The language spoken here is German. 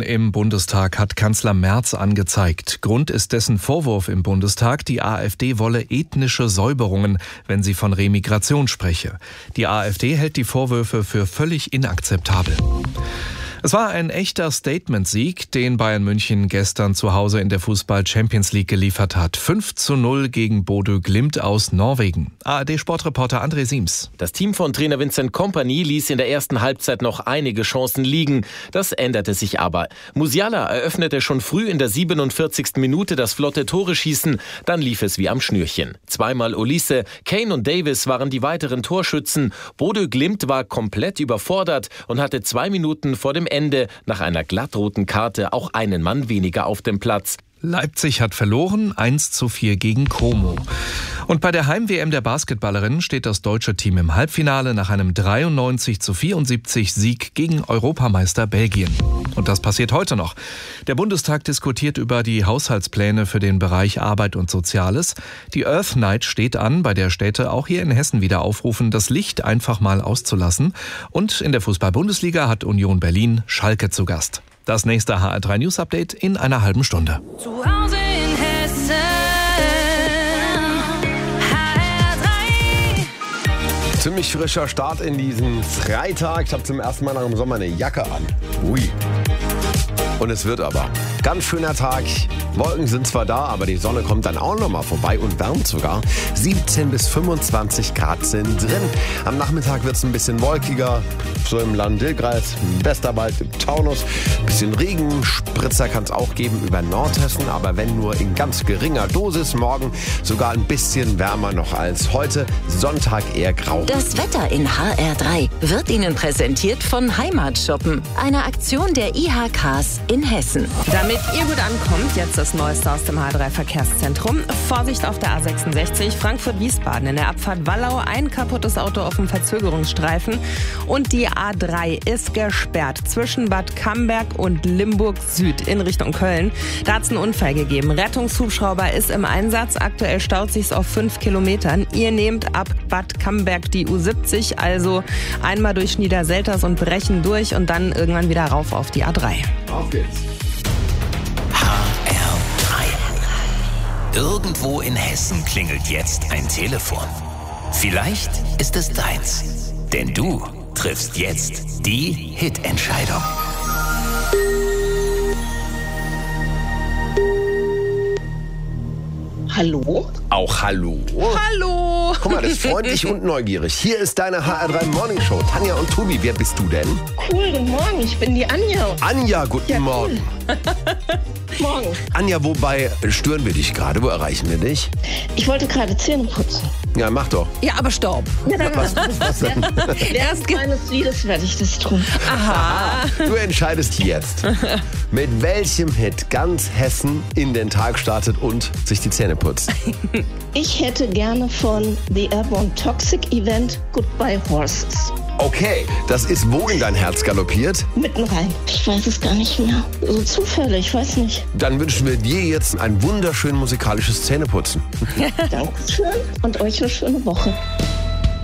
im Bundestag hat Kanzler Merz angezeigt. Grund ist dessen Vorwurf im Bundestag, die AfD wolle ethnische Säuberungen, wenn sie von Remigration spreche. Die AfD hält die Vorwürfe für völlig inakzeptabel. Es war ein echter Statement-Sieg, den Bayern München gestern zu Hause in der Fußball-Champions League geliefert hat. 5:0 gegen Bodø Glimt aus Norwegen. ARD-Sportreporter André Siems. Das Team von Trainer Vincent Kompany ließ in der ersten Halbzeit noch einige Chancen liegen. Das änderte sich aber. Musiala eröffnete schon früh in der 47. Minute das flotte Tore-Schießen. Dann lief es wie am Schnürchen. Zweimal Olise, Kane und Davis waren die weiteren Torschützen. Bodø Glimt war komplett überfordert und hatte 2 Minuten vor dem Ende nach einer glattroten Karte auch einen Mann weniger auf dem Platz. Leipzig hat verloren, 1:4 gegen Como. Und bei der Heim-WM der Basketballerinnen steht das deutsche Team im Halbfinale nach einem 93:74 Sieg gegen Europameister Belgien. Und das passiert heute noch. Der Bundestag diskutiert über die Haushaltspläne für den Bereich Arbeit und Soziales. Die Earth Night steht an, bei der Städte auch hier in Hessen wieder aufrufen, das Licht einfach mal auszulassen. Und in der Fußball-Bundesliga hat Union Berlin Schalke zu Gast. Das nächste HR3 News Update in einer halben Stunde. Zu Hause in Hessen, HR3. Ziemlich frischer Start in diesen Freitag. Ich habe zum ersten Mal nach dem Sommer eine Jacke an. Ui. Und es wird aber. Ganz schöner Tag. Wolken sind zwar da, aber die Sonne kommt dann auch nochmal vorbei und wärmt sogar. 17 bis 25 Grad sind drin. Am Nachmittag wird es ein bisschen wolkiger. So im Lahn-Dill-Kreis, im Westerwald, im Taunus. Ein bisschen Regen, Spritzer kann es auch geben über Nordhessen, aber wenn nur in ganz geringer Dosis. Morgen sogar ein bisschen wärmer noch als heute. Sonntag eher grau. Das Wetter in HR3 wird Ihnen präsentiert von Heimatshoppen, einer Aktion der IHKs in Hessen. Damit ihr gut ankommt, jetzt das Neueste aus dem HR3-Verkehrszentrum. Vorsicht auf der A66, Frankfurt-Wiesbaden. In der Abfahrt Wallau ein kaputtes Auto auf dem Verzögerungsstreifen. Und die A3 ist gesperrt zwischen Bad Camberg und Limburg Süd in Richtung Köln. Da hat es einen Unfall gegeben. Rettungshubschrauber ist im Einsatz. Aktuell staut sich's auf 5 Kilometern. Ihr nehmt ab Bad Camberg die U70, also einmal durch Niederselters und Brechen durch und dann irgendwann wieder rauf auf die A3. Auf geht's. Irgendwo in Hessen klingelt jetzt ein Telefon. Vielleicht ist es deins. Denn du triffst jetzt die Hitentscheidung. Hallo? Auch hallo. Hallo! Guck mal, das ist freundlich und neugierig. Hier ist deine HR3 Morning Show. Tanja und Tobi, wer bist du denn? Cool, guten Morgen, ich bin die Anja. Anja, guten Morgen. Morgen. Anja, wobei stören wir dich gerade? Wo erreichen wir dich? Ich wollte gerade Zähne putzen. Ja, mach doch. Ja, aber stopp. Was denn? Während meines Liedes werde ich das tun. Aha. Du entscheidest jetzt, mit welchem Hit ganz Hessen in den Tag startet und sich die Zähne putzt. Ich hätte gerne von The Airborne Toxic Event Goodbye Horses. Okay, das ist wo in dein Herz galoppiert? Mitten rein. Ich weiß es gar nicht mehr. So Zufälle, ich weiß nicht. Dann wünschen wir dir jetzt ein wunderschön musikalisches Zähneputzen. Dankeschön und euch eine schöne Woche.